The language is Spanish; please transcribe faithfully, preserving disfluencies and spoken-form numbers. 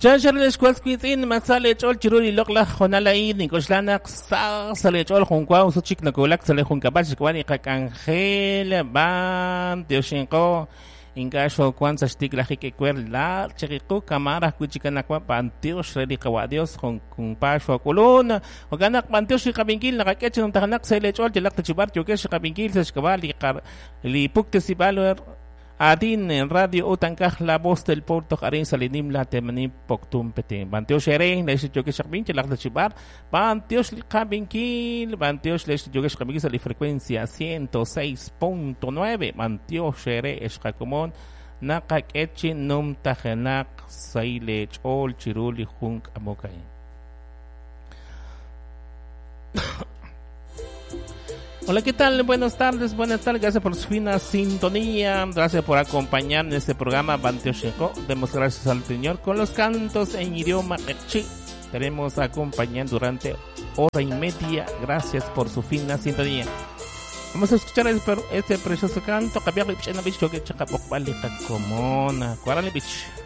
Chanchales Quasquitin, Masale Chol Chiruli Lokla, Honalai, Nicoslanak, Sale Chol Honqua, Suchik Nakulak, Sale Hunkabach, Quanica Angel, Ban, Teoshinko, Ingasho, Quanza Stick la Hiquel, La, Cherico, Camara, Cuchicanaqua, Pantios, Redicawadios, Hunkasho, Colona, Oganak, Pantios, Cabinquil, la Kitchen, Tanac, Sale Chol, the Lactachibar, Yokesh, Cabinquil, Sescavali, Li Puctesibalor. Adin en radio Utankaj la voz del Porto Jarín Salinim la Temani Poctum Petin. Banteos Sherén, les Yokesh Cabinquil, la Chibar, Banteos Cabinquil, Banteos les Yokesh Cabinquil, la frecuencia ciento seis punto nueve. Banteos Shere Escacomón, Nakak Etchin, Num Tajenak, Sailech, Ol Chiruli, Hunk Amokai. Hola, ¿qué tal? Buenas tardes, buenas tardes, gracias por su fina sintonía, gracias por acompañarme en este programa Banteoshenko. Demos gracias al Señor con los cantos en idioma Echi. Estaremos acompañando durante hora y media, gracias por su fina sintonía. Vamos a escuchar este, este precioso canto, Kabiak Lipchena Bicho que Chacapok Balika Comona, Cuaralibich.